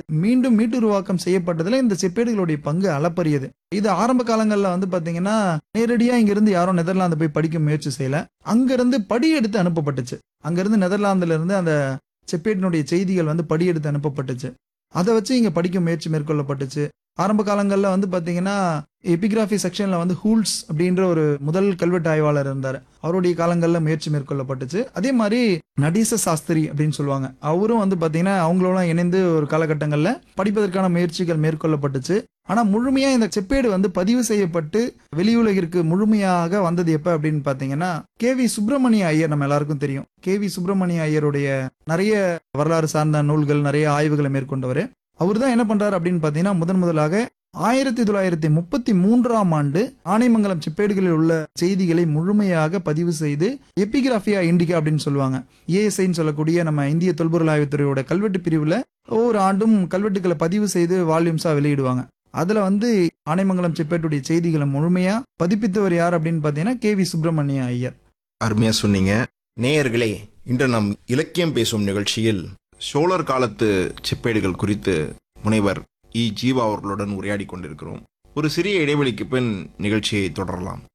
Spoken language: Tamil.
மீண்டும் மீட்டுருவாக்கம் செய்யப்பட்டதுல இந்த செப்பேடுகளுடைய பங்கு அளப்பரியது. இது ஆரம்ப காலங்கள்ல பாத்தீங்கன்னா நேரடியா இங்கிருந்து யாரும் நெதர்லாந்து போய் படிக்க முயற்சி செய்யல. அங்கிருந்து படி எடுத்து அனுப்பப்பட்டுச்சு. அங்கிருந்து நெதர்லாந்துல இருந்து அந்த செப்பேட்டினுடைய செய்திகள் படி எடுத்து அனுப்பப்பட்டுச்சு. அதை வச்சு இங்க படிக்க முயற்சி மேற்கொள்ளப்பட்டுச்சு. ஆரம்ப காலங்கள்ல பாத்தீங்கன்னா எபிகிராபி செக்ஷன்ல ஹூல்ஸ் அப்படின்ற ஒரு முதல் கல்வெட்டு ஆய்வாளர் இருந்தாரு. அவருடைய காலங்கள்ல முயற்சி மேற்கொள்ளப்பட்டுச்சு. அதே மாதிரி நடீச சாஸ்திரி அப்படின்னு சொல்லுவாங்க. அவரும் பாத்தீங்கன்னா அவங்களோட இணைந்து ஒரு காலகட்டங்கள்ல படிப்பதற்கான முயற்சிகள் மேற்கொள்ளப்பட்டுச்சு. ஆனா முழுமையா இந்த செப்பேடு பதிவு செய்யப்பட்டு வெளியுலகிற்கு முழுமையாக வந்தது எப்ப அப்படின்னு பாத்தீங்கன்னா KV சுப்பிரமணிய ஐயர், நம்ம எல்லாருக்கும் தெரியும். KV சுப்பிரமணிய ஐயருடைய நிறைய வரலாறு சார்ந்த நூல்கள், நிறைய ஆய்வுகளை மேற்கொண்டவர். அவர் தான் என்ன பண்றாரு அப்படின்னு பாத்தீங்கன்னா முதலாக 1933ஆம் ஆண்டு ஆனைமங்கலம் செப்பேடுகளில் உள்ள செய்திகளை முழுமையாக பதிவு செய்து எபிகிராபியா இண்டிகா அப்படின்னு சொல்லுவாங்க. ஏஎஸ்ஐன்னு சொல்லக்கூடிய நம்ம இந்திய தொல்பொருள் ஆய்வுத்துறையோட கல்வெட்டு பிரிவுல ஒவ்வொரு ஆண்டும் கல்வெட்டுகளை பதிவு செய்து வால்யூம்ஸா வெளியிடுவாங்க. அதுல ஆனைமங்கலம் செப்பேட்டுடைய செய்திகளை முழுமையா பதிப்பித்தவர் யார் அப்படின்னு பாத்தீங்கன்னா KV சுப்பிரமணிய ஐயர். அருமையா சொன்னீங்க. நேயர்களே, இன்று நம் இலக்கியம் பேசும் நிகழ்ச்சியில் சோழர் காலத்து செப்பேடுகள் குறித்து முனைவர் ஜீவா அவர்களுடன் உரையாடி கொண்டிருக்கிறோம். ஒரு சிறிய இடைவெளிக்கு பின் நிகழ்ச்சியை தொடரலாம்.